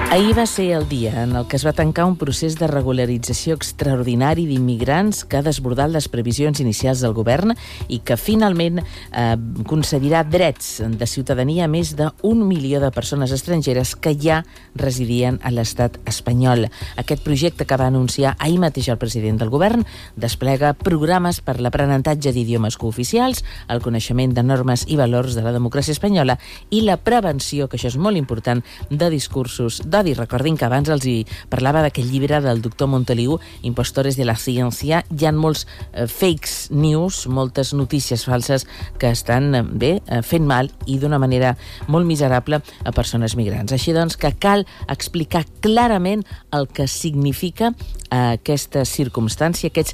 Ahir va ser el dia en el que es va tancar un procés de regularització extraordinari d'immigrants que ha desbordat les previsions inicials del govern i que finalment concedirà drets de ciutadania a més d'1 milió de persones estrangeres que ja residien a l'estat espanyol. Aquest projecte que va anunciar ahir mateix el president del govern desplega programes per l'aprenentatge d'idiomes cooficials, el coneixement de normes i valors de la democràcia espanyola i la prevenció, que això és molt important, de discursos d'odi. Recordin que abans els hi parlava d'aquest llibre del doctor Montoliu, Impostores de la Ciència. Hi ha molts fakes news, moltes notícies falses que estan fent mal i d'una manera molt miserable a persones migrants. Així doncs que cal explicar clarament el que significa aquesta circumstància, aquests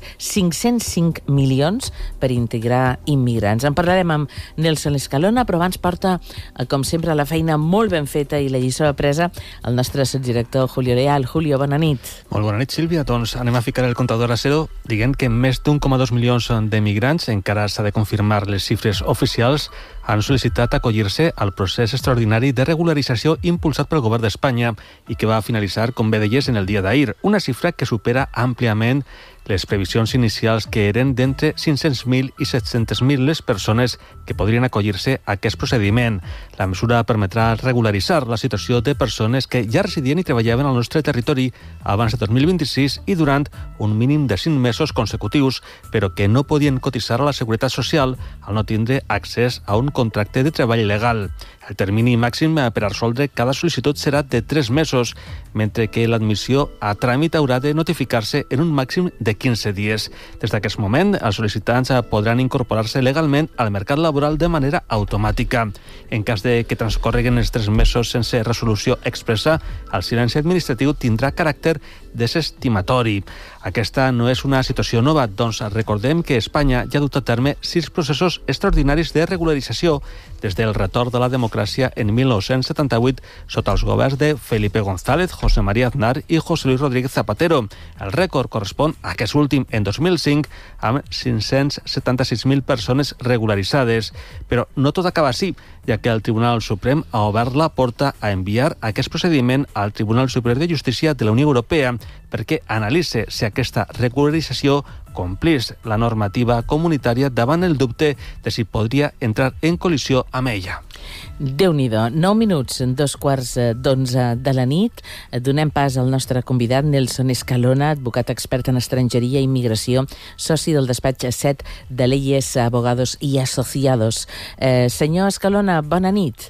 505 milions per integrar immigrants. En parlarem amb Nelson Escalona, però abans porta, com sempre, la feina molt ben feta i la lliçó apresa el nostre director Julio Leal. Julio, bona nit. Molt bona nit, Sílvia. Doncs anem a ficar el comptador a zero dient que més d'1,2 milions d'emigrants, encara s'ha de confirmar les xifres oficials, han sol·licitat acollir-se al procés extraordinari de regularització impulsat pel govern d'Espanya i que va finalitzar, com bé deies, en el dia d'ahir. Una xifra que supera àmpliament les previsions inicials, que eren d'entre 500.000 i 700.000 les persones que podrien acollir-se a aquest procediment. La mesura permetrà regularitzar la situació de persones que ja residien i treballaven al nostre territori abans de 2026 i durant un mínim de 5 mesos consecutius, però que no podien cotitzar a la Seguretat Social al no tindre accés a un contracte de treball legal. El termini màxim per a resoldre cada sol·licitud serà de 3 mesos, mentre que l'admissió a tràmit haurà de notificar-se en un màxim de 15 dies. Des d'aquest moment, els sol·licitants podran incorporar-se legalment al mercat laboral de manera automàtica. En cas de que transcorreguen els 3 mesos sense resolució expressa, el silenci administratiu tindrà caràcter desestimatori. Aquesta no és una situació nova, doncs recordem que Espanya ja ha dut a terme 6 processos extraordinaris de regularització des del retorn de la democràcia en 1978 sota els governs de Felipe González, José María Aznar i José Luis Rodríguez Zapatero. El rècord correspon a aquest últim en 2005 amb 576.000 persones regularitzades. Però no tot acaba així, ja que el Tribunal Suprem ha obert la porta a enviar aquest procediment al Tribunal Superior de Justícia de la Unió Europea perquè analitzi si aquesta regularització complís la normativa comunitària davant el dubte de si podria entrar en col·lisió amb ella. Déu-n'hi-do, 9 minuts, 2:15 de la nit. Donem pas al nostre convidat, Nelson Escalona, advocat expert en estrangeria i immigració, soci del despatx 7 de Leyes, Abogados y Asociados. Senyor Escalona, bona nit.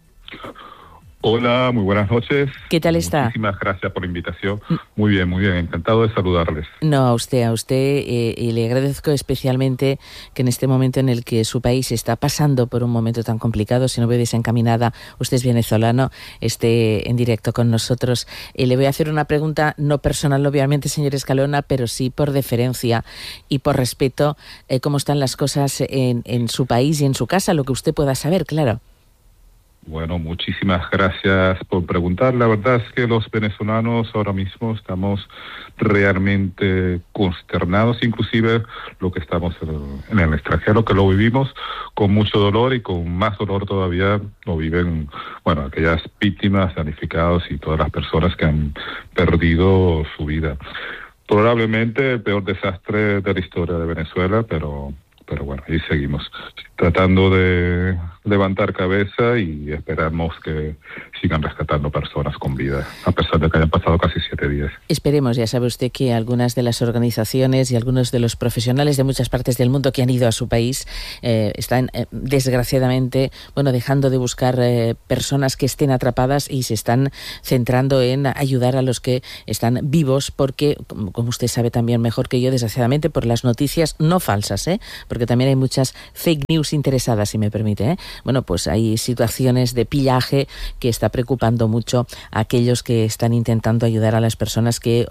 Hola, muy buenas noches. ¿Qué tal está? Muchísimas gracias por la invitación. Muy bien, encantado de saludarles. No, a usted, y le agradezco especialmente que en este momento en el que su país está pasando por un momento tan complicado, si no ve desencaminada, usted es venezolano, esté en directo con nosotros. Le voy a hacer una pregunta no personal, obviamente, señor Escalona, pero sí por deferencia y por respeto, cómo están las cosas en su país y en su casa, lo que usted pueda saber, claro. Bueno, muchísimas gracias por preguntar. La verdad es que los venezolanos ahora mismo estamos realmente consternados, inclusive lo que estamos en el extranjero, que lo vivimos con mucho dolor y con más dolor todavía lo viven, bueno, aquellas víctimas, damnificados y todas las personas que han perdido su vida. Probablemente el peor desastre de la historia de Venezuela, pero bueno, ahí seguimos tratando de levantar cabeza y esperamos que sigan rescatando personas con vida, a pesar de que hayan pasado casi 7 días. Esperemos, ya sabe usted que algunas de las organizaciones y algunos de los profesionales de muchas partes del mundo que han ido a su país están desgraciadamente, dejando de buscar personas que estén atrapadas y se están centrando en ayudar a los que están vivos, porque, como usted sabe también mejor que yo, desgraciadamente, por las noticias no falsas, porque también hay muchas fake news interesadas, si me permite, pues hay situaciones de pillaje que está preocupando mucho a aquellos que están intentando ayudar a las personas que,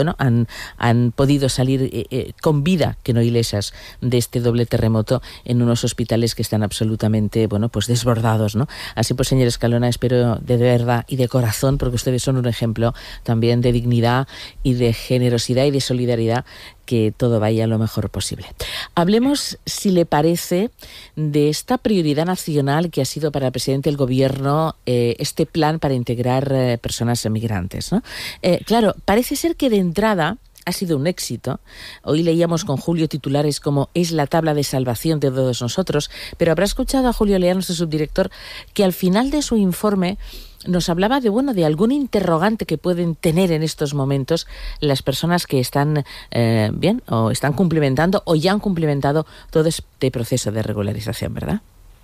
han podido salir con vida, que no ilesas, de este doble terremoto en unos hospitales que están absolutamente, desbordados, ¿no? Así pues, señor Escalona, espero de verdad y de corazón, porque ustedes son un ejemplo también de dignidad y de generosidad y de solidaridad, que todo vaya lo mejor posible. Hablemos, si le parece, de esta prioridad nacional que ha sido para el presidente del Gobierno este plan para integrar personas migrantes, ¿no? Claro, parece ser que de entrada ha sido un éxito. Hoy leíamos con Julio titulares como "es la tabla de salvación de todos nosotros", pero habrá escuchado a Julio Leal, nuestro subdirector, que al final de su informe nos hablaba de algún interrogante que pueden tener en estos momentos las personas que están bien o están cumplimentando o ya han cumplimentado todo este proceso de regularización, ¿verdad?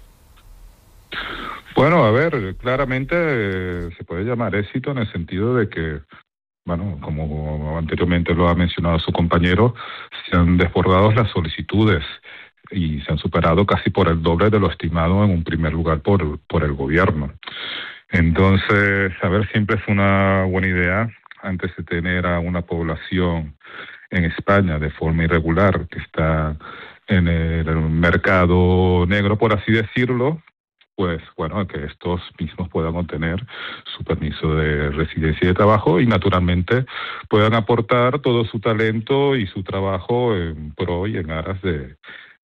Bueno, a ver, claramente se puede llamar éxito en el sentido de que, bueno, como anteriormente lo ha mencionado su compañero, se han desbordado las solicitudes y se han superado casi por el doble de lo estimado en un primer lugar por el gobierno. Entonces, a ver, siempre es una buena idea, antes de tener a una población en España de forma irregular, que está en el mercado negro, por así decirlo, pues bueno, que estos mismos puedan obtener su permiso de residencia y de trabajo y naturalmente puedan aportar todo su talento y su trabajo en pro y en aras de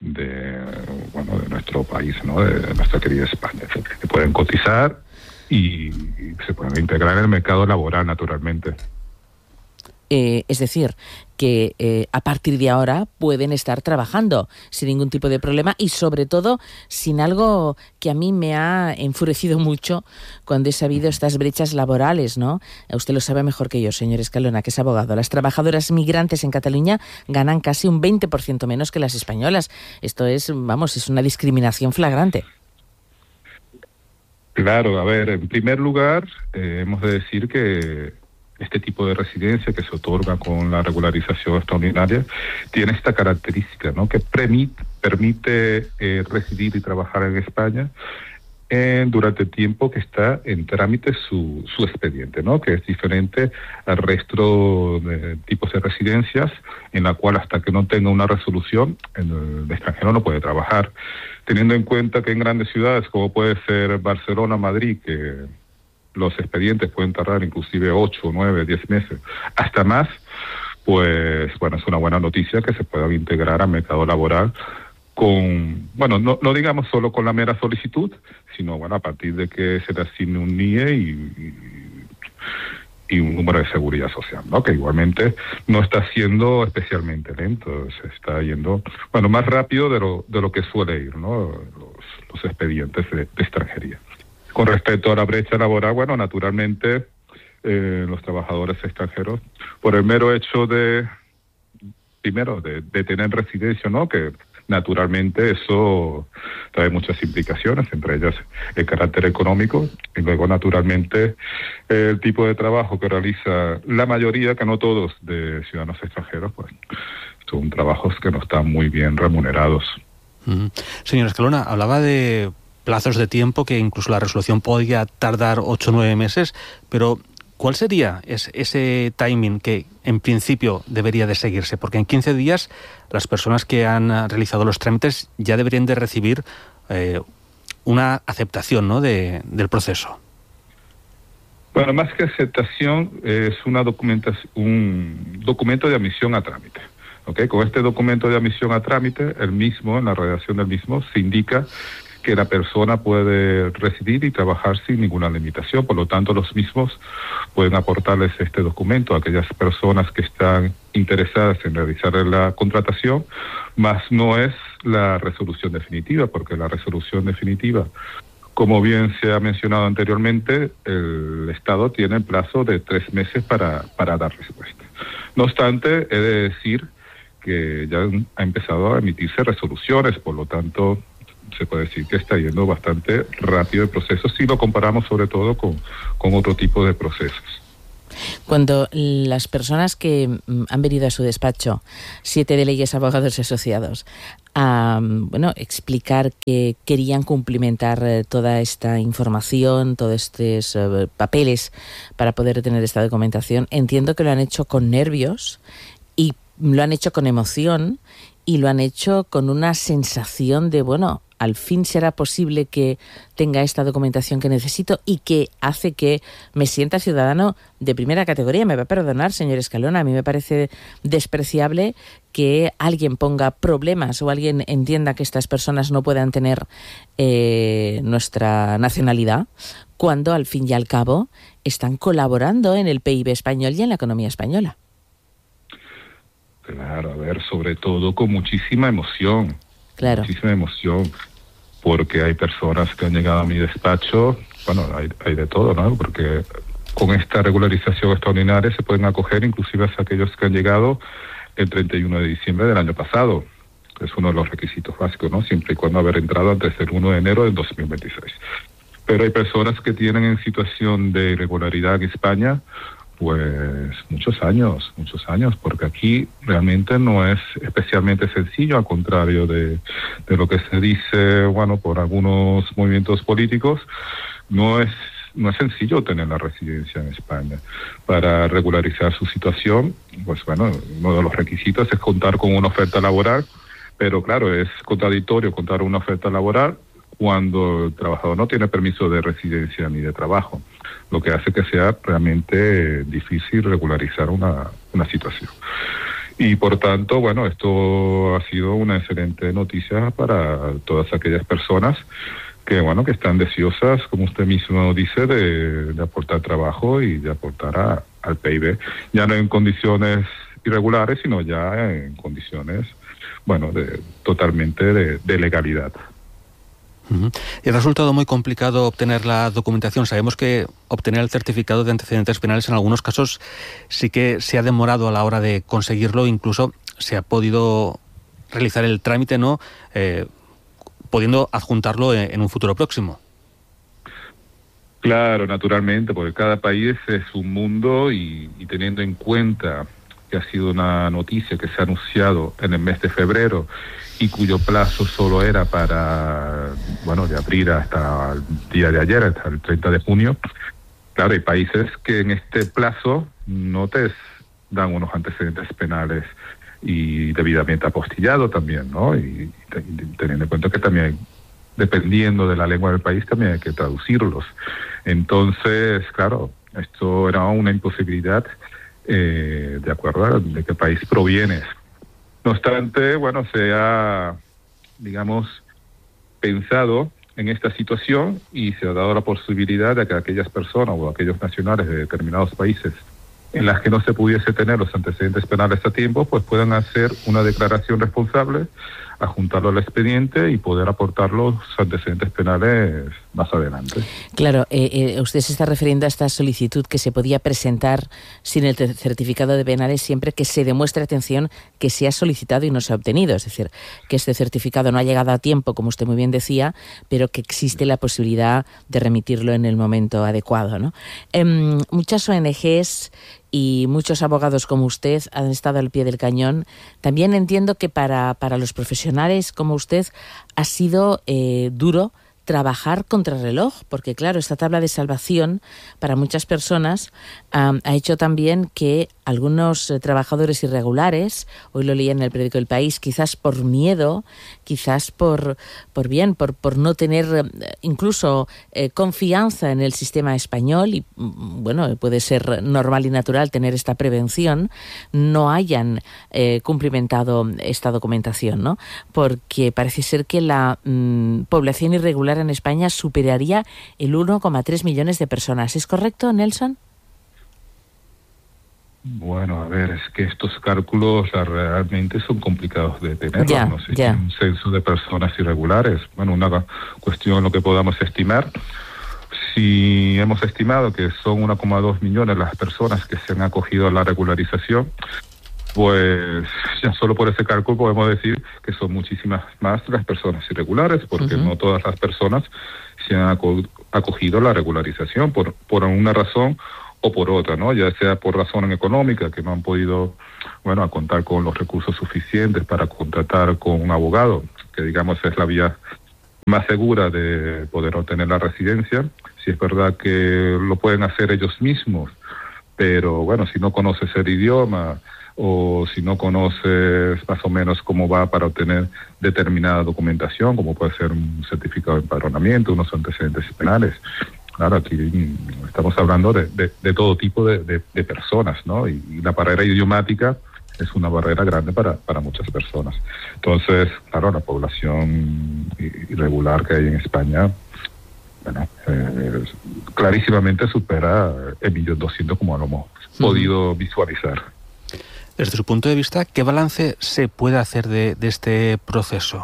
nuestro país, ¿no? De nuestra querida España. Que pueden cotizar y se pueden integrar en el mercado laboral, naturalmente. Es decir, que a partir de ahora pueden estar trabajando sin ningún tipo de problema y sobre todo sin algo que a mí me ha enfurecido mucho cuando he sabido estas brechas laborales, ¿no? Usted lo sabe mejor que yo, señor Escalona, que es abogado. Las trabajadoras migrantes en Cataluña ganan casi un 20% menos que las españolas. Esto es, es una discriminación flagrante. Claro, a ver, en primer lugar, hemos de decir que este tipo de residencia que se otorga con la regularización extraordinaria tiene esta característica, ¿no? Que permite residir y trabajar en España durante el tiempo que está en trámite su expediente, ¿no? Que es diferente al resto de tipos de residencias en la cual hasta que no tenga una resolución el extranjero no puede trabajar. Teniendo en cuenta que en grandes ciudades como puede ser Barcelona, Madrid, que los expedientes pueden tardar inclusive 8, 9, 10 meses, hasta más, pues bueno, es una buena noticia que se puedan integrar al mercado laboral con, bueno, no digamos solo con la mera solicitud, sino bueno, a partir de que se le asigne un NIE y un número de seguridad social, ¿no? Que igualmente no está siendo especialmente lento, se está yendo, bueno, más rápido de lo que suele ir, ¿no? Los expedientes de extranjería. Con respecto a la brecha laboral, bueno, naturalmente los trabajadores extranjeros, por el mero hecho de tener residencia, ¿no? Que naturalmente eso trae muchas implicaciones, entre ellas el carácter económico y luego naturalmente el tipo de trabajo que realiza la mayoría, que no todos, de ciudadanos extranjeros, pues son trabajos que no están muy bien remunerados. Señor Escalona, hablaba de plazos de tiempo, que incluso la resolución podría tardar 8 o 9 meses, pero ¿cuál sería ese timing que en principio debería de seguirse? Porque en 15 días las personas que han realizado los trámites ya deberían de recibir una aceptación, ¿no?, del proceso. Bueno, más que aceptación, es un documento de admisión a trámite. ¿Okay? Con este documento de admisión a trámite, en la redacción del mismo, se indica que la persona puede residir y trabajar sin ninguna limitación. Por lo tanto, los mismos pueden aportarles este documento a aquellas personas que están interesadas en realizar la contratación, más no es la resolución definitiva, porque la resolución definitiva, como bien se ha mencionado anteriormente, el Estado tiene el plazo de 3 meses para dar respuesta. No obstante, he de decir que ya ha empezado a emitirse resoluciones, por lo tanto se puede decir que está yendo bastante rápido el proceso si lo comparamos sobre todo con otro tipo de procesos. Cuando las personas que han venido a su despacho, 7 de leyes, abogados y asociados, a explicar que querían cumplimentar toda esta información, todos estos papeles para poder tener esta documentación, entiendo que lo han hecho con nervios y lo han hecho con emoción y lo han hecho con una sensación de, al fin será posible que tenga esta documentación que necesito y que hace que me sienta ciudadano de primera categoría. Me va a perdonar, señor Escalona, a mí me parece despreciable que alguien ponga problemas o alguien entienda que estas personas no puedan tener nuestra nacionalidad, cuando al fin y al cabo están colaborando en el PIB español y en la economía española. Claro, a ver, sobre todo con muchísima emoción. Claro. Muchísima emoción, porque hay personas que han llegado a mi despacho, bueno, hay de todo, ¿no? Porque con esta regularización extraordinaria se pueden acoger inclusive a aquellos que han llegado el 31 de diciembre del año pasado. Es uno de los requisitos básicos, ¿no? Siempre y cuando haber entrado antes del 1 de enero del 2026. Pero hay personas que tienen en situación de irregularidad en España, pues muchos años, porque aquí realmente no es especialmente sencillo, al contrario de lo que se dice, bueno, por algunos movimientos políticos, no es sencillo tener la residencia en España. Para regularizar su situación, pues bueno, uno de los requisitos es contar con una oferta laboral, pero claro, es contradictorio contar una oferta laboral cuando el trabajador no tiene permiso de residencia ni de trabajo, lo que hace que sea realmente difícil regularizar una situación. Y por tanto, bueno, esto ha sido una excelente noticia para todas aquellas personas que, bueno, que están deseosas, como usted mismo dice, de aportar trabajo y de aportar al PIB, ya no en condiciones irregulares, sino ya en condiciones, bueno, totalmente de legalidad. Y ha resultado muy complicado obtener la documentación. Sabemos que obtener el certificado de antecedentes penales en algunos casos sí que se ha demorado a la hora de conseguirlo, incluso se ha podido realizar el trámite, ¿no? Pudiendo adjuntarlo en un futuro próximo. Claro, naturalmente, porque cada país es un mundo y teniendo en cuenta que ha sido una noticia que se ha anunciado en el mes de febrero y cuyo plazo solo era para, bueno, de abril hasta el día de ayer, hasta el 30 de junio. Claro, hay países que en este plazo no te dan unos antecedentes penales y debidamente apostillado también, ¿no? Y teniendo en cuenta que también, dependiendo de la lengua del país, también hay que traducirlos. Entonces, claro, esto era una imposibilidad de acuerdo a de qué país provienes. No obstante, bueno, se ha, digamos, pensado en esta situación y se ha dado la posibilidad de que aquellas personas o aquellos nacionales de determinados países en las que no se pudiese tener los antecedentes penales a tiempo, pues puedan hacer una declaración responsable, adjuntarlo al expediente y poder aportar los antecedentes penales más adelante. Claro, usted se está refiriendo a esta solicitud que se podía presentar sin el certificado de penales siempre que se demuestre, atención, que se ha solicitado y no se ha obtenido. Es decir, que este certificado no ha llegado a tiempo, como usted muy bien decía, pero que existe la posibilidad de remitirlo en el momento adecuado, ¿no? Muchas ONGs y muchos abogados como usted han estado al pie del cañón. También entiendo que para los profesionales como usted ha sido duro trabajar contrarreloj, porque claro, esta tabla de salvación para muchas personas ha hecho también que algunos trabajadores irregulares, hoy lo leía en el periódico El País, quizás por miedo, quizás por no tener incluso confianza en el sistema español, y bueno, puede ser normal y natural tener esta prevención, no hayan cumplimentado esta documentación, ¿no? Porque parece ser que la población irregular en España superaría el 1,3 millones de personas. ¿Es correcto, Nelson? Bueno, a ver, es que estos cálculos realmente son complicados de tener. No sé, un censo de personas irregulares. Bueno, una cuestión lo que podamos estimar. Si hemos estimado que son 1,2 millones las personas que se han acogido a la regularización, pues ya solo por ese cálculo podemos decir que son muchísimas más las personas irregulares, porque no todas las personas se han acogido a la regularización por una razón o por otra, ¿no? Ya sea por razón económica, que no han podido, bueno, contar con los recursos suficientes para contratar con un abogado, que digamos es la vía más segura de poder obtener la residencia. Si es verdad que lo pueden hacer ellos mismos, pero bueno, si no conoces el idioma o si no conoces más o menos cómo va para obtener determinada documentación, como puede ser un certificado de empadronamiento, unos antecedentes penales. Claro, aquí estamos hablando de todo tipo de personas, ¿no? Y la barrera idiomática es una barrera grande para muchas personas. Entonces, claro, la población irregular que hay en España, bueno, clarísimamente supera el 1.200.000 como lo hemos podido visualizar. Desde su punto de vista, ¿qué balance se puede hacer de este proceso?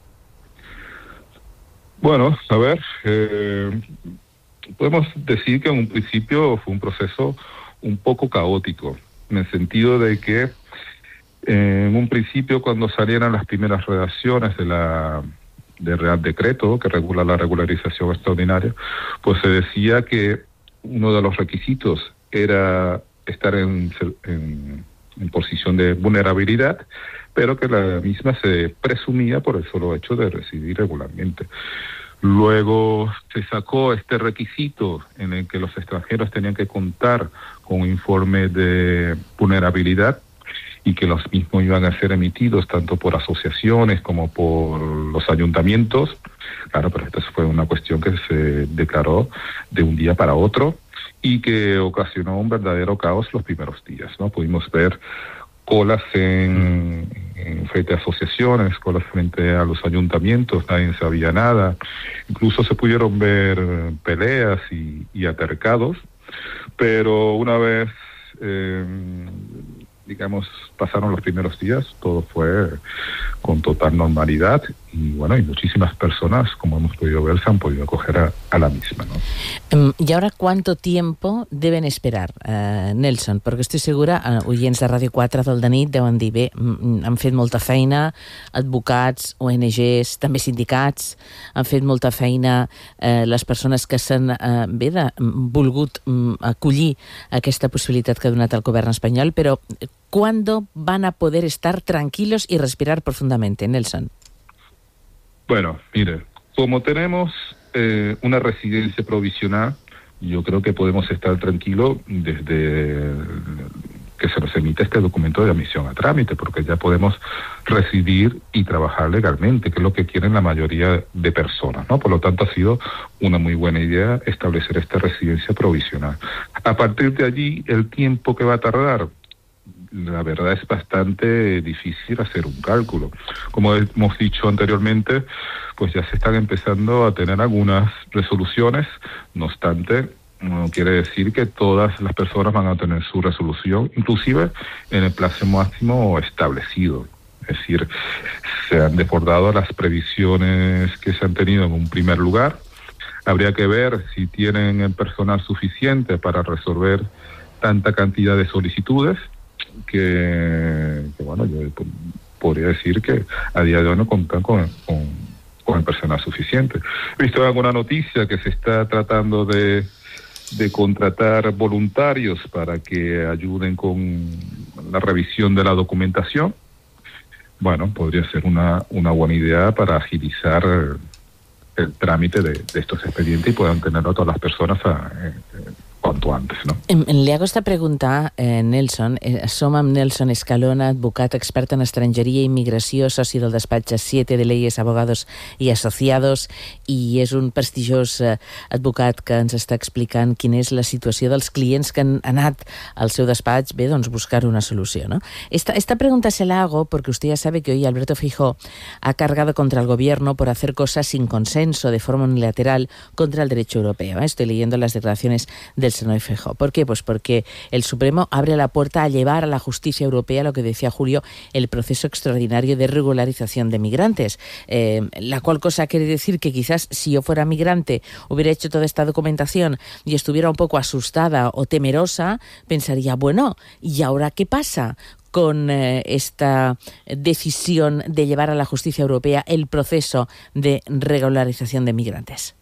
Bueno, a ver, podemos decir que en un principio fue un proceso un poco caótico, en el sentido de que en un principio, cuando salieran las primeras redacciones del Real Decreto que regula la regularización extraordinaria, pues se decía que uno de los requisitos era estar en posición de vulnerabilidad, pero que la misma se presumía por el solo hecho de residir regularmente. Luego se sacó este requisito en el que los extranjeros tenían que contar con un informe de vulnerabilidad y que los mismos iban a ser emitidos tanto por asociaciones como por los ayuntamientos. Claro, pero esta fue una cuestión que se declaró de un día para otro y que ocasionó un verdadero caos los primeros días, ¿no? Pudimos ver colas frente a asociaciones, colas frente a los ayuntamientos, nadie sabía nada. Incluso se pudieron ver peleas y altercados, pero una vez, digamos, pasaron los primeros días, todo fue con total normalidad y bueno, y muchísimas personas, como hemos podido ver, se han podido acoger a la misma, ¿no? ¿Y ahora cuánto tiempo deben esperar, Nelson? Perquè estic segura, oients de Ràdio 4 del de nit deuen dir, bé, han fet molta feina, advocats, ONGs, també sindicats, han fet molta feina les persones que s'han volgut acollir aquesta possibilitat que ha donat el govern espanyol, però ¿cuándo van a poder estar tranquilos y respirar profundamente, Nelson? Bueno, mire, como tenemos una residencia provisional, yo creo que podemos estar tranquilos desde que se nos emite este documento de admisión a trámite, porque ya podemos residir y trabajar legalmente, que es lo que quieren la mayoría de personas, ¿no? Por lo tanto, ha sido una muy buena idea establecer esta residencia provisional. A partir de allí, el tiempo que va a tardar, la verdad es bastante difícil hacer un cálculo. Como hemos dicho anteriormente, pues ya se están empezando a tener algunas resoluciones, no obstante, no quiere decir que todas las personas van a tener su resolución, inclusive en el plazo máximo establecido. Es decir, se han desbordado las previsiones que se han tenido en un primer lugar. Habría que ver si tienen el personal suficiente para resolver tanta cantidad de solicitudes, que bueno, yo podría decir que a día de hoy no cuentan con el personal suficiente. He visto alguna noticia que se está tratando de contratar voluntarios para que ayuden con la revisión de la documentación. Bueno, podría ser una buena idea para agilizar el trámite de estos expedientes y puedan tenerlo todas las personas cuanto antes, ¿no? Li hago esta pregunta, Nelson. Som amb Nelson Escalona, advocat expert en estrangeria i immigració, soci del despatx 7 de Leyes, Abogados y Asociados, i és un prestigiós advocat que ens està explicant quina és la situació dels clients que han anat al seu despatx, bé, doncs buscar una solució, ¿no? Esta pregunta se la hago porque usted ya sabe que hoy Alberto Feijóo ha cargado contra el gobierno por hacer cosas sin consenso, de forma unilateral, contra el derecho europeo. Estoy leyendo las declaraciones del senador Feijóo. ¿Por qué? Pues porque el Supremo abre la puerta a llevar a la justicia europea, lo que decía Julio, el proceso extraordinario de regularización de migrantes. La cual cosa quiere decir que quizás si yo fuera migrante, hubiera hecho toda esta documentación y estuviera un poco asustada o temerosa, pensaría, bueno, ¿y ahora qué pasa con esta decisión de llevar a la justicia europea el proceso de regularización de migrantes?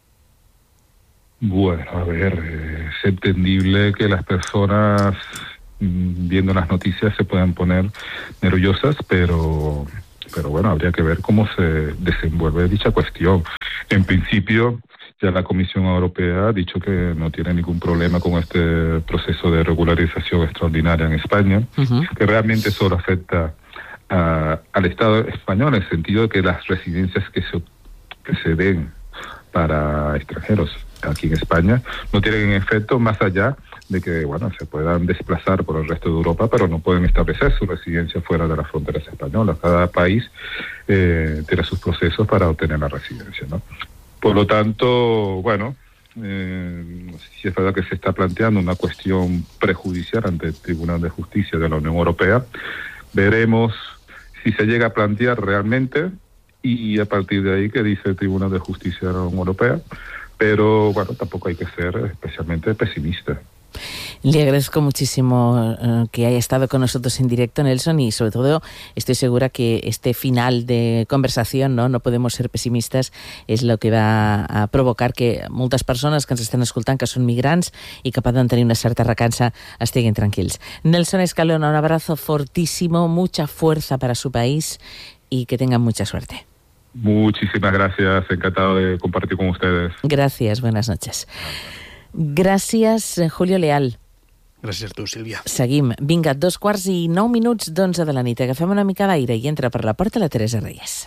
Bueno, a ver, es entendible que las personas viendo las noticias se puedan poner nerviosas, pero bueno, habría que ver cómo se desenvuelve dicha cuestión. En principio, Ya la Comisión Europea ha dicho que no tiene ningún problema con este proceso de regularización extraordinaria en España, que realmente solo afecta al Estado español, en el sentido de que las residencias que se den para extranjeros aquí en España no tienen efecto más allá de que, bueno, se puedan desplazar por el resto de Europa, pero no pueden establecer su residencia fuera de las fronteras españolas. Cada país tiene sus procesos para obtener la residencia, ¿no? Por lo tanto, bueno, sí es verdad que se está planteando una cuestión prejudicial ante el Tribunal de Justicia de la Unión Europea. Veremos si se llega a plantear realmente y a partir de ahí qué dice el Tribunal de Justicia de la Unión Europea. Pero, bueno, tampoco hay que ser especialmente pesimista. Le agradezco muchísimo que haya estado con nosotros en directo, Nelson, y sobre todo estoy segura que este final de conversación, no podemos ser pessimistes, és el que va a provocar que moltes persones que ens estan escoltant, que són migrants i que poden tenir una certa recança, estiguin tranquils. Nelson Escalona, un abrazo fortísimo, mucha fuerza para su país y que tengan mucha suerte. Muchísimas gracias, encantado de compartir con ustedes. Gracias, buenas noches. Gràcies, Julio Leal. Gràcies a tu, Sílvia. Seguim. Vinga, 2:09 d'11 de la nit. Agafem una mica d'aire i entra per la porta la Teresa Reyes.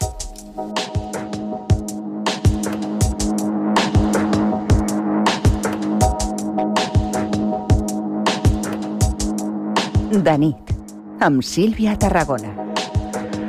De nit, amb Sílvia Tarragona.